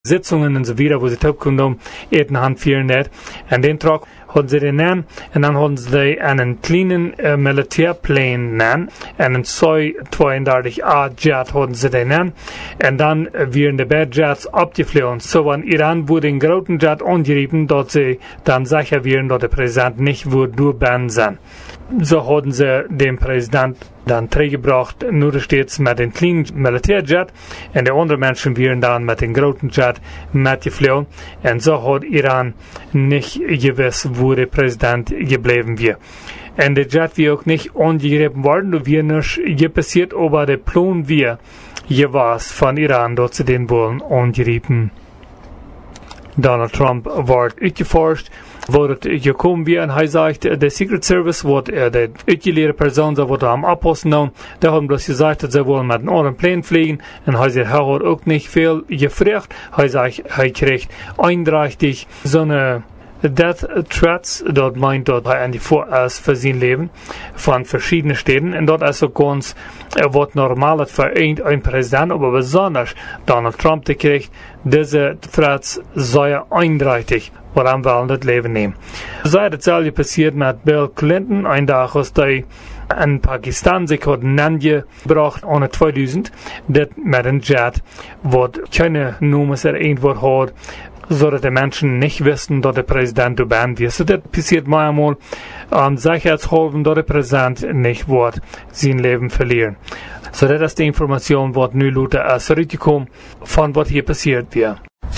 Sitzungen und so weiter, wo sie Taubkundum Hand führen nicht. Und den Tag haben sie den nennen, und dann haben sie einen kleinen Militärplane nennen, einen Su-32A-Jet haben sie den nennen, und dann werden die Badjets abgeflogen. So, wenn Iran wurde den großen Jet angerieben, dort sie dann sicher werden, dass der Präsident nicht wird durchbannen sein. So haben sie den Präsident dann gebracht, nur stets mit dem kleinen Militärjet, und die anderen Menschen werden dann mit dem großen Jet mitgeflogen, und so hat Iran nicht gewiss, wo der Präsident geblieben wird. Und der Jet wird auch nicht angegriffen worden, da wird nicht passiert, aber der Plan wird jeweils von Iran, dort zu den wollen angegriffen. Donald Trump wird uitgeforscht, wordt gekomen weer en hij zegt, de Secret Service wordt de uitgeleerde persoon, ze wordt am abhosten doen. Die haben bloß gesagt, dass sie wollen mit einem anderen Plan fliegen, und hij zegt, hij hat auch nicht viel gefragt. Hij zegt, hij kriegt eindeutig so eine Death Threats, dort meint dort an die Voraus für sein Leben von verschiedenen Städten, und dort also ganz wird normal für ein Präsident, aber besonders Donald Trump kriegt diese Threats sehr eindeutig, woran wir das Leben nehmen. Seit dasselbe passiert mit Bill Clinton, ein Tag aus der in Pakistan sich hat Nandje gebracht ohne 2000, das mit dem Jet, wird keine Nummer irgendwo hat, so dass die Menschen nicht wissen, dass der Präsident überbannt wird. So, das passiert manchmal, sicherheitshalber, dass der Präsident nicht wird sein Leben verlieren. So, das ist die Information, was nu Leute als zurückgekommen von was hier passiert wird.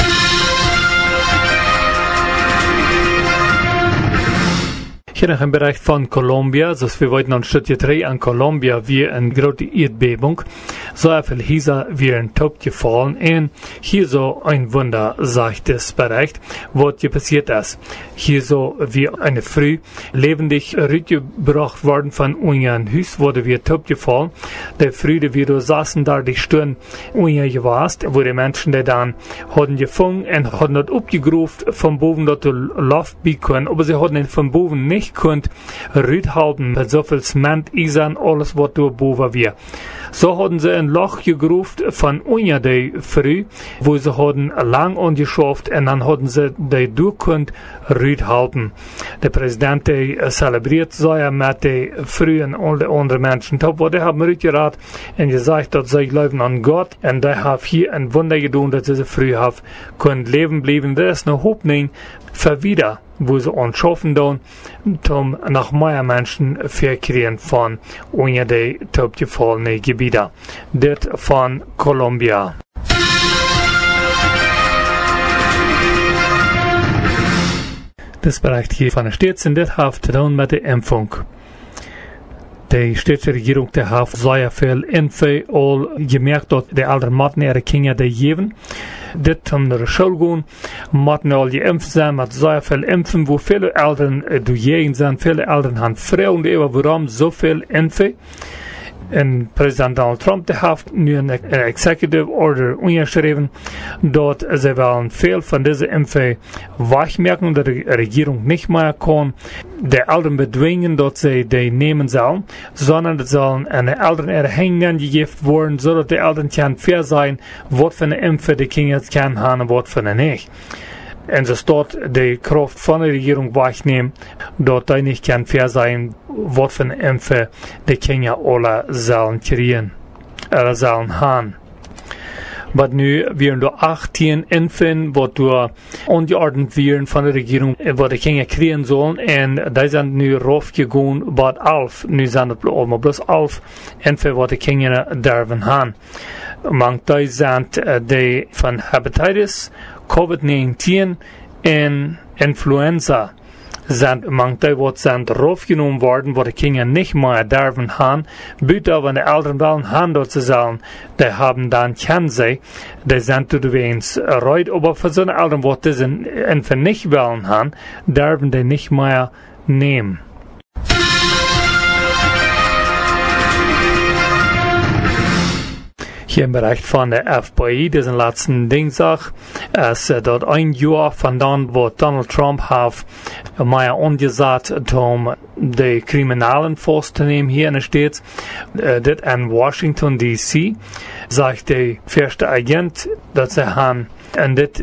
Hier noch im Bereich von Kolumbien, so wir wollten an Studio 3 an Kolumbien, wie eine große Erdbebung. So viel hier wie ein Top gefallen, und hier so ein Wunder, sagt das Bericht, was hier passiert ist. Hier so wie eine Früh lebendig rückgebracht worden von unserem Haus, wurde wie Top gefallen. Die Früh, die wir da saßen, da die Stirn unser gewasst, wo die Menschen, die dann hatten gefangen und hatten dort abgegruft, von boven dort Luft bieten, aber sie hatten von boven nicht könnt rüthalten mit so viel Zement, Eisen, alles was durch boven wir. So hatten sie ein Loch gegruft von unter der Früh, wo sie hatten lang angeschafft, und dann hatten sie die durchkönnt rüthalten. Der Präsident, der zelebriert sei mit den Frühen und den anderen Menschen. Top, wo die haben rütgerat und gesagt, dass sie glauben an Gott, und die haben hier ein Wunder getan, dass sie früh haben können leben bleiben. Das ist eine Hoffnung für wieder, wo sie uns schaffen tun, um nach mehr Menschen verkriegen von unter die topgefallenen Gebiete. Das von Kolumbien. Das Bericht hier von der Stadt, und das hat zu tun mit der Impfung. Die städtische Regierung der hat sehr viel Impfen all gemerkt, dass die älteren Matten ihre Kinder die geben. Das um nach der Schule gehen, Matten all geimpft sein, mit sehr viel Impfen, wo viele Eltern durchgehen sind, viele Eltern haben Frauen, warum so viel Impfen. Und Präsident Donald Trump, der hat nu ein Executive Order unterschrieben, dort sie wollen viel von dieser Impfe wegmerken, dass die Regierung nicht mehr kann, die Eltern bedwingen, dass sie die nehmen sollen, sondern es sollen eine Eltern erhängen gegeben worden, so dass die Eltern kann fair sein, was für eine Impfe die Kinder kann haben und was für eine nicht. Und es dort die Kraft von der Regierung wegnehmen, dort die nicht kann fair sein, was für eine Impfe die Kinder alle sollen kriegen, sollen haben. Aber nu werden da 18 Impfen, was da angeordnet werden von der Regierung, was die Kinder kriegen sollen, und die sind nu raufgegangen, bei 11, nu sind es bloß 11 Impfen, was die Kinder dürfen haben. Manche sind die von Hepatitis, COVID-19 und Influenza. Manche sind raufgenommen worden, wo die Kinder nicht mehr dürfen haben. Bitte, wenn die Eltern wollen, haben dort zu sein, die haben dann Chance, die sind übrigens reut, aber für so eine Eltern, die diese Impfen nicht wollen haben, dürfen die nicht mehr nehmen. Hier im Bereich von der FBI, diesen letzten Dienstag, ist dort ein Jahr von dann, wo Donald Trump hat mehr angesagt, um die Kriminalen vorzunehmen hier in der Stadt, das in Washington D.C., sagt der erste Agent, dass sie haben En dit